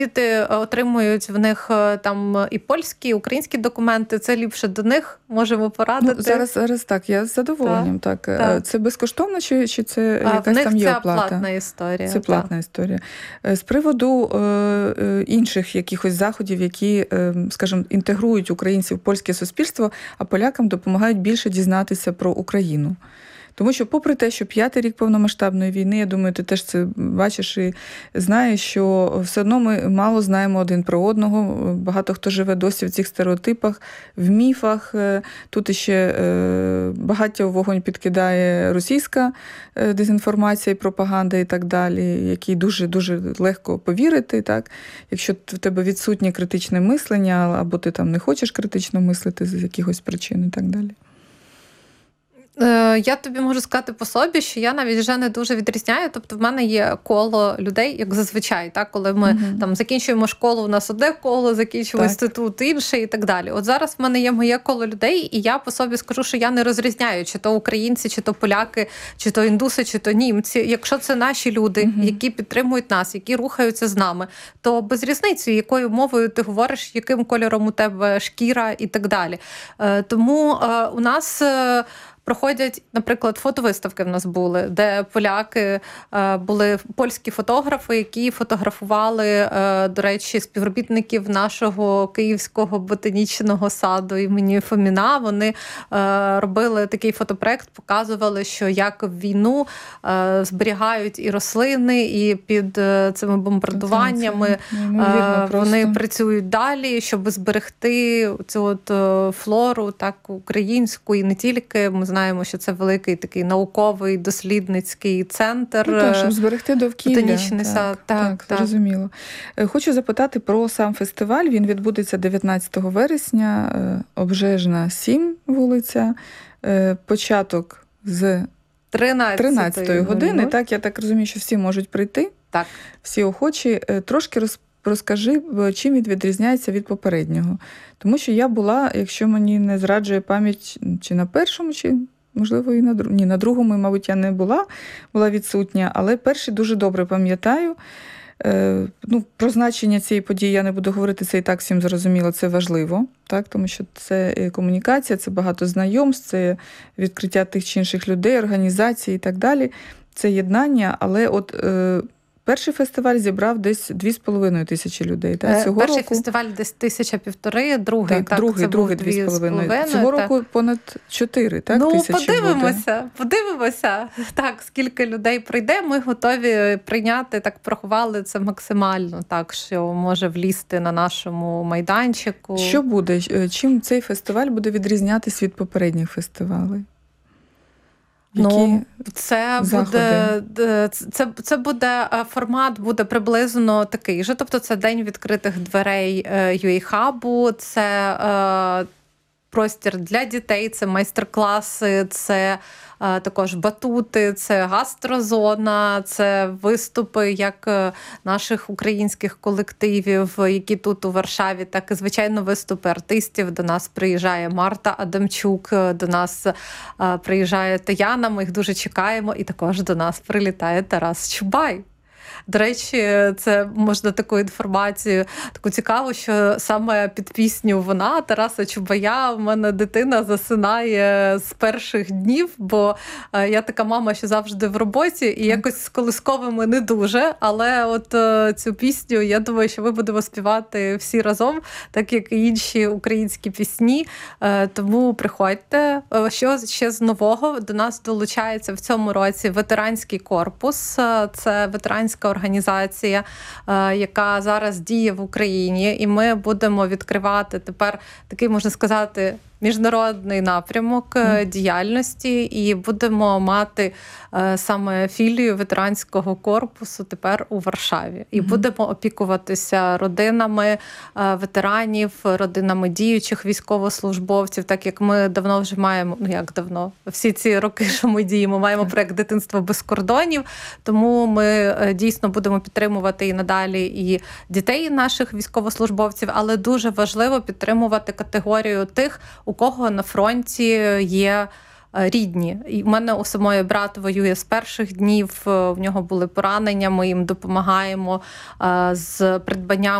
діти отримують в них там і польські, і українські документи, це ліпше до них можемо порадити. Ну, зараз так, я з задоволенням. Так. Це безкоштовно чи це якась там є оплата? Це платна історія. Це платна історія. З приводу інших якихось заходів, які, скажімо, інтегрують українців в польське суспільство, а полякам допомагають більше дізнатися про Україну. Тому що попри те, що 5-й рік повномасштабної війни, я думаю, ти теж це бачиш і знаєш, що все одно ми мало знаємо один про одного. Багато хто живе досі в цих стереотипах, в міфах. Тут іще багаття у вогонь підкидає російська дезінформація і пропаганда і так далі, якій дуже-дуже легко повірити. Так? Якщо в тебе відсутнє критичне мислення, або ти там не хочеш критично мислити з якихось причин і так далі. Я тобі можу сказати по собі, що я навіть вже не дуже відрізняю. Тобто в мене є коло людей, як зазвичай, так, коли ми там закінчуємо школу, у нас одне коло, закінчуємо інститут інше і так далі. От зараз в мене є моє коло людей, і я по собі скажу, що я не розрізняю, чи то українці, чи то поляки, чи то індуси, чи то німці. Якщо це наші люди, які підтримують нас, які рухаються з нами, то без різниці, якою мовою ти говориш, яким кольором у тебе шкіра і так далі. Тому у нас проходять, наприклад, фотовиставки в нас були, де поляки були польські фотографи, які фотографували, до речі, співробітників нашого Київського ботанічного саду імені Фоміна. Вони робили такий фотопроект, показували, що як в війну зберігають і рослини, і під цими бомбардуваннями вони працюють далі, щоб зберегти цю от флору, так, українську, і не тільки. Ми знаємо, що це великий такий науковий дослідницький центр. Ну, так, щоб зберегти довкілля. Ботанічний сад. Так, зрозуміло. Хочу запитати про сам фестиваль. Він відбудеться 19 вересня, Обжежна, 7 вулиця. Початок з 13 години. Так, я так розумію, що всі можуть прийти. Так. Всі охочі. Трошки розкажи, чим він відрізняється від попереднього. Тому що я була, якщо мені не зраджує пам'ять, чи на першому, чи, можливо, і на другому. Ні, на другому, мабуть, я не була відсутня, але перший дуже добре пам'ятаю. Про значення цієї події я не буду говорити, це і так всім зрозуміло, це важливо, так? Тому що це комунікація, це багато знайомств, це відкриття тих чи інших людей, організацій і так далі. Це єднання, але от перший фестиваль зібрав десь 2,5 тисячі людей. Так? Цього перший року фестиваль десь 1500, другий, другий 2,5. Цього року понад 4 тисячі подивимося, так, скільки людей прийде. Ми готові прийняти, так порахували це максимально, так, що може влізти на нашому майданчику. Що буде? Чим цей фестиваль буде відрізнятися від попередніх фестивалей? Це буде формат, буде приблизно такий же. Тобто це день відкритих дверей UA-хабу, це простір для дітей, це майстер-класи, це також батути, це гастрозона, це виступи як наших українських колективів, які тут у Варшаві, так і, звичайно, виступи артистів. До нас приїжджає Марта Адамчук, до нас приїжджає Таяна, ми їх дуже чекаємо, і також до нас прилітає Тарас Чубай. До речі, це можна таку інформацію, таку цікаву, що саме під пісню «Вона» Тараса Чубая в мене дитина засинає з перших днів, бо я така мама, що завжди в роботі, і якось з колисковими не дуже, але от цю пісню, я думаю, що ми будемо співати всі разом, так як і інші українські пісні, тому приходьте. Що ще з нового? До нас долучається в цьому році ветеранський корпус, це ветеранська організація, яка зараз діє в Україні, і ми будемо відкривати тепер такий, можна сказати, міжнародний напрямок діяльності, і будемо мати саме філію ветеранського корпусу тепер у Варшаві. І будемо опікуватися родинами ветеранів, родинами діючих військовослужбовців, так як ми давно вже маємо, всі ці роки, що ми діємо, маємо проєкт «Дитинство без кордонів», тому ми дійсно будемо підтримувати і надалі і дітей наших військовослужбовців, але дуже важливо підтримувати категорію тих, у кого на фронті є рідні. І в мене у самої брат воює з перших днів, в нього були поранення, ми їм допомагаємо з придбанням